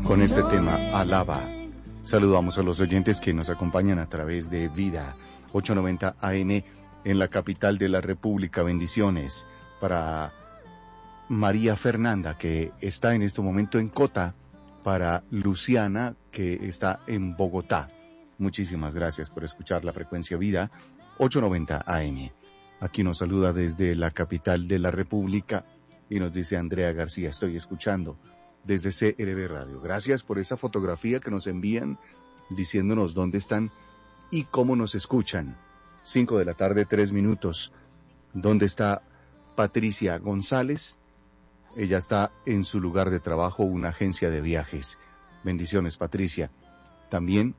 con este tema, Alaba. Saludamos a los oyentes que nos acompañan a través de Vida 890 AM en la capital de la República. Bendiciones para María Fernanda, que está en este momento en Cota, para Luciana, que está en Bogotá. Muchísimas gracias por escuchar la frecuencia Vida 890 AM. Aquí nos saluda desde la capital de la República y nos dice Andrea García, estoy escuchando desde CRB Radio. Gracias por esa fotografía que nos envían diciéndonos dónde están y cómo nos escuchan. 5 de la tarde, 3 minutos. ¿Dónde está Patricia González? Ella está en su lugar de trabajo, una agencia de viajes. Bendiciones, Patricia. También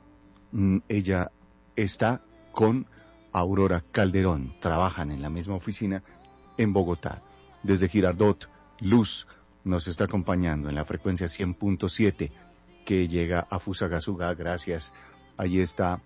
ella está con Aurora Calderón. Trabajan en la misma oficina en Bogotá. Desde Girardot, Luz nos está acompañando en la frecuencia 100.7 que llega a Fusagasugá. Gracias. Allí está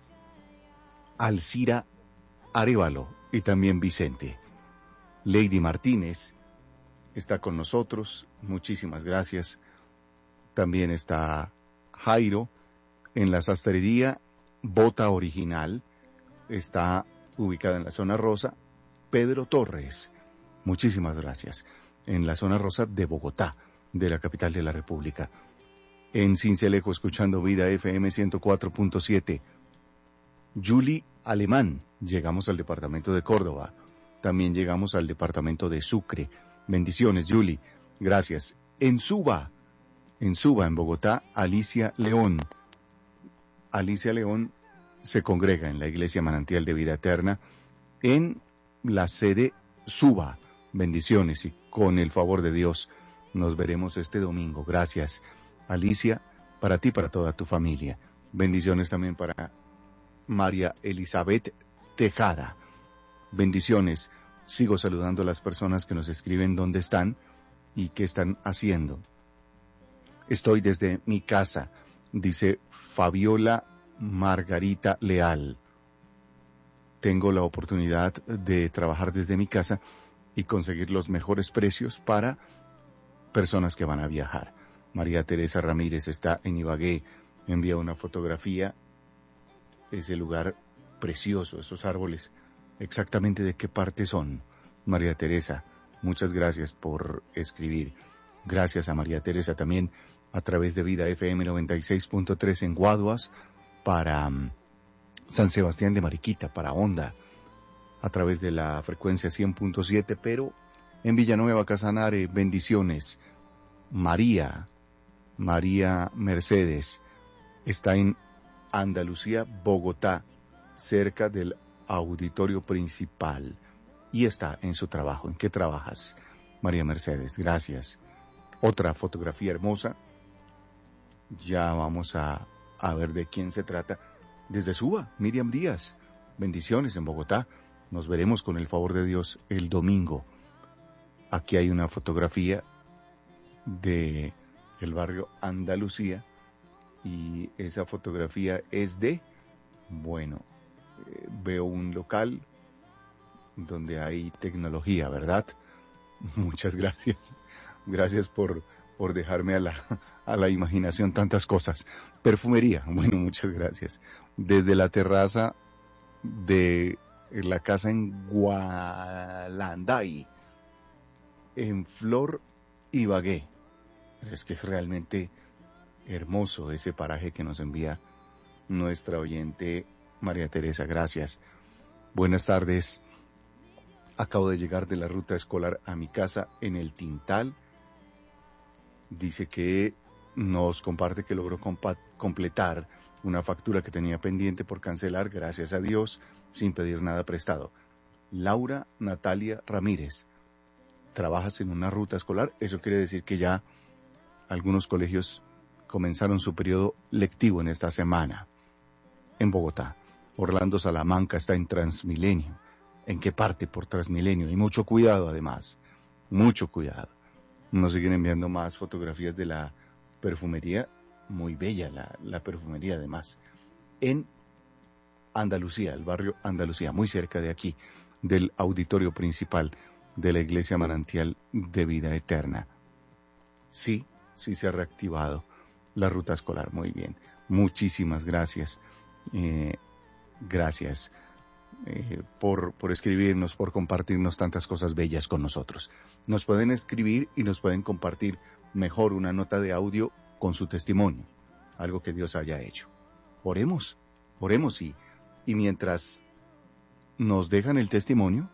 Alcira Arévalo y también Vicente. Lady Martínez está con nosotros. Muchísimas gracias. También está Jairo en la sastrería Bota Original. Está ubicada en la zona rosa. Pedro Torres. Muchísimas gracias. En la zona rosa de Bogotá, de la capital de la República. En Cincelejo, escuchando Vida FM 104.7. Julie Alemán, llegamos al departamento de Córdoba. También llegamos al departamento de Sucre. Bendiciones, Julie. Gracias. En Suba, en Bogotá, Alicia León. Alicia León se congrega en la Iglesia Manantial de Vida Eterna en la sede Suba. Bendiciones y con el favor de Dios nos veremos este domingo. Gracias, Alicia, para ti y para toda tu familia. Bendiciones también para María Elizabeth Tejada. Bendiciones. Sigo saludando a las personas que nos escriben dónde están y qué están haciendo. Estoy desde mi casa, dice Fabiola Margarita Leal. Tengo la oportunidad de trabajar desde mi casa y conseguir los mejores precios para personas que van a viajar. María Teresa Ramírez está en Ibagué, envía una fotografía, ese lugar precioso, esos árboles, exactamente de qué parte son. María Teresa, muchas gracias por escribir. Gracias a María Teresa también a través de Vida FM 96.3 en Guaduas, para San Sebastián de Mariquita, para Honda, a través de la frecuencia 100.7, pero en Villanueva, Casanare, bendiciones. María Mercedes está en Andalucía, Bogotá, cerca del auditorio principal, y está en su trabajo. ¿En qué trabajas, María Mercedes? Gracias. Otra fotografía hermosa. Ya vamos a ver de quién se trata. Desde Suba, Miriam Díaz. Bendiciones en Bogotá. Nos veremos con el favor de Dios el domingo. Aquí hay una fotografía de el barrio Andalucía y esa fotografía es de, veo un local donde hay tecnología, ¿verdad? Muchas gracias. Gracias por dejarme a la imaginación tantas cosas. Perfumería, muchas gracias. Desde la terraza de la casa en Gualanday, en Flor Ibagué. Es que es realmente hermoso ese paraje que nos envía nuestra oyente María Teresa. Gracias. Buenas tardes. Acabo de llegar de la ruta escolar a mi casa en el Tintal. Dice que nos comparte que logró completar una factura que tenía pendiente por cancelar, gracias a Dios, sin pedir nada prestado. Laura Natalia Ramírez, ¿trabajas en una ruta escolar? Eso quiere decir que ya algunos colegios comenzaron su periodo lectivo en esta semana. En Bogotá, Orlando Salamanca está en Transmilenio. ¿En qué parte por Transmilenio? Y mucho cuidado además, mucho cuidado. Nos siguen enviando más fotografías de la perfumería, muy bella la perfumería además. En Andalucía, el barrio Andalucía, muy cerca de aquí, del auditorio principal de la Iglesia Manantial de Vida Eterna. Sí se ha reactivado La ruta escolar, muy bien. Muchísimas gracias. Gracias por escribirnos, por compartirnos tantas cosas bellas con nosotros. Nos pueden escribir y nos pueden compartir mejor una nota de audio con su testimonio, algo que Dios haya hecho. Oremos y mientras nos dejan el testimonio,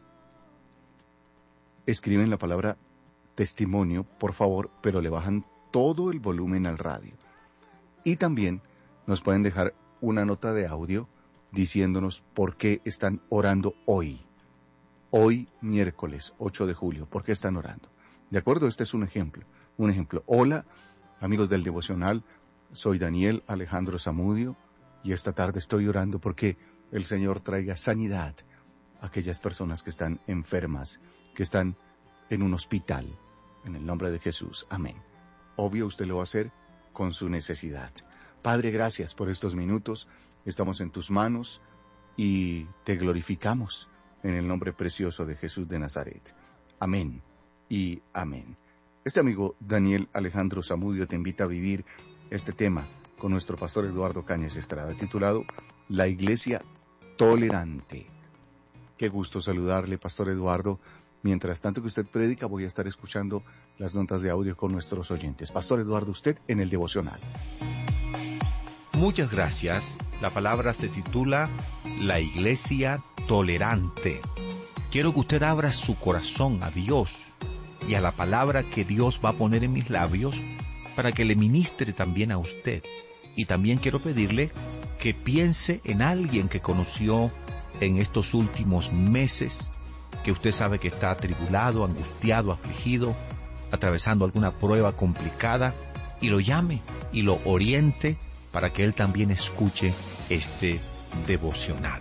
escriben la palabra testimonio, por favor, pero le bajan todo el volumen al radio. Y también nos pueden dejar una nota de audio diciéndonos por qué están orando hoy miércoles 8 de julio, por qué están orando. ¿De acuerdo? Este es un ejemplo. Hola, amigos del devocional, soy Daniel Alejandro Zamudio y esta tarde estoy orando porque el Señor traiga sanidad a aquellas personas que están enfermas, que están en un hospital, en el nombre de Jesús. Amén. Obvio, usted lo va a hacer con su necesidad. Padre, gracias por estos minutos. Estamos en tus manos y te glorificamos en el nombre precioso de Jesús de Nazaret. Amén y amén. Este amigo Daniel Alejandro Zamudio te invita a vivir este tema con nuestro pastor Eduardo Cañas Estrada, titulado La Iglesia Tolerante. Qué gusto saludarle, pastor Eduardo. Mientras tanto que usted predica, voy a estar escuchando las notas de audio con nuestros oyentes. Pastor Eduardo, usted en el devocional. Muchas gracias. La palabra se titula La Iglesia Tolerante. Quiero que usted abra su corazón a Dios y a la palabra que Dios va a poner en mis labios para que le ministre también a usted. Y también quiero pedirle que piense en alguien que conoció en estos últimos meses, que usted sabe que está atribulado, angustiado, afligido, atravesando alguna prueba complicada, y lo llame y lo oriente para que él también escuche este devocional.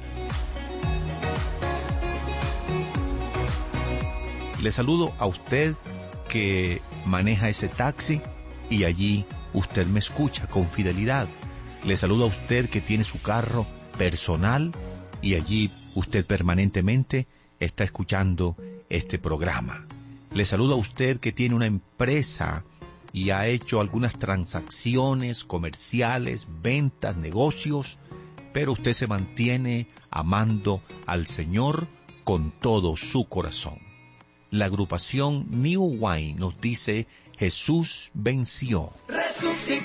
Le saludo a usted que maneja ese taxi y allí usted me escucha con fidelidad. Le saludo a usted que tiene su carro personal y allí usted permanentemente está escuchando este programa. Le saludo a usted que tiene una empresa y ha hecho algunas transacciones comerciales, ventas, negocios, pero usted se mantiene amando al Señor con todo su corazón. La agrupación New Wine nos dice: Jesús venció.